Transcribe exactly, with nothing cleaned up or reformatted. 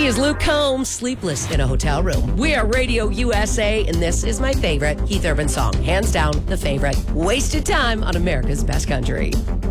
He is Luke Combs, sleepless in a hotel room. We are Radio U S A, and this is my favorite Keith Urban song. Hands down, the favorite. Wasted Time on America's Best Country.